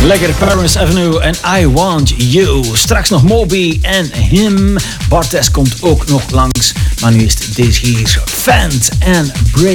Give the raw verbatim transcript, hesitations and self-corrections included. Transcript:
Lekker Paris Avenue en I Want You. Straks nog Moby en Him. Bartes komt ook nog langs. Maar nu is het deze hier. Fant en Break.